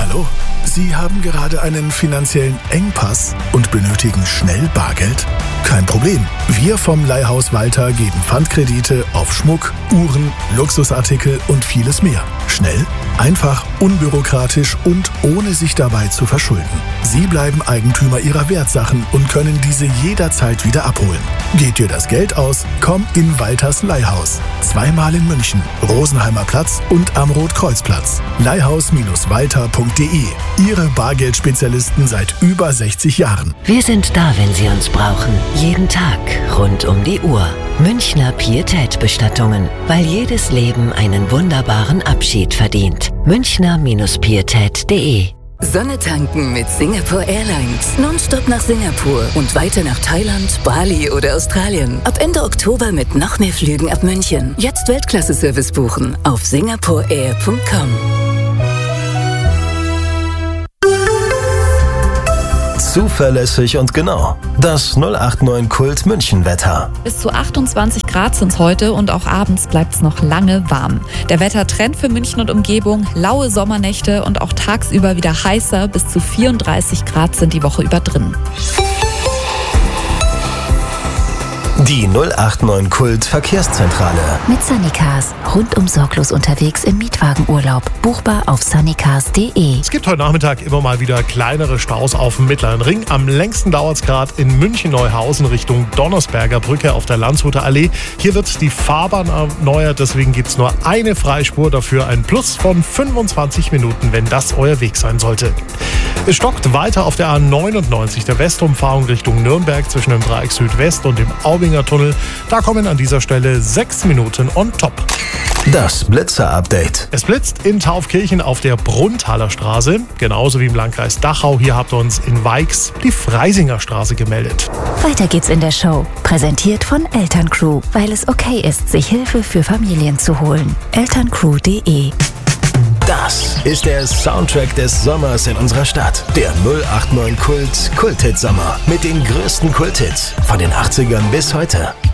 Hallo? Sie haben gerade einen finanziellen Engpass und benötigen schnell Bargeld? Kein Problem. Wir vom Leihhaus Walter geben Pfandkredite auf Schmuck, Uhren, Luxusartikel und vieles mehr. Schnell, einfach, unbürokratisch und ohne sich dabei zu verschulden. Sie bleiben Eigentümer Ihrer Wertsachen und können diese jederzeit wieder abholen. Geht dir das Geld aus? Komm in Walters Leihhaus. Zweimal in München, Rosenheimer Platz und am Rotkreuzplatz. Leihhaus-walter.de. Ihre Bargeldspezialisten seit über 60 Jahren. Wir sind da, wenn Sie uns brauchen. Jeden Tag, rund um die Uhr. Münchner Pietät-Bestattungen, weil jedes Leben einen wunderbaren Abschied verdient. Münchner-pietät.de. Sonne tanken mit Singapore Airlines. Nonstop nach Singapur und weiter nach Thailand, Bali oder Australien. Ab Ende Oktober mit noch mehr Flügen ab München. Jetzt Weltklasse-Service buchen auf singaporeair.com. Zuverlässig und genau. Das 089 Kult München Wetter. Bis zu 28 Grad sind es heute und auch abends bleibt es noch lange warm. Der Wettertrend für München und Umgebung, laue Sommernächte und auch tagsüber wieder heißer, bis zu 34 Grad sind die Woche über drin. Die 089 Kult Verkehrszentrale. Mit Sunnycars. Rundum sorglos unterwegs im Mietwagenurlaub. Buchbar auf sunnycars.de. Es gibt heute Nachmittag immer mal wieder kleinere Staus auf dem Mittleren Ring. Am längsten dauert es gerade in München-Neuhausen Richtung Donnersberger Brücke auf der Landshuter Allee. Hier wird die Fahrbahn erneuert, deswegen gibt es nur eine Freispur, dafür ein Plus von 25 Minuten, wenn das euer Weg sein sollte. Es stockt weiter auf der A99, der Westumfahrung Richtung Nürnberg zwischen dem Dreieck Südwest und dem Aubinger Tunnel. Da kommen an dieser Stelle 6 Minuten on top. Das Blitzer-Update. Es blitzt in Taufkirchen auf der Brunntaler Straße, genauso wie im Landkreis Dachau. Hier habt ihr uns in Weix die Freisinger Straße gemeldet. Weiter geht's in der Show. Präsentiert von Elterncrew, weil es okay ist, sich Hilfe für Familien zu holen. Elterncrew.de. Das ist der Soundtrack des Sommers in unserer Stadt. Der 089 Kult Kulthit Sommer mit den größten Kulthits von den 80ern bis heute.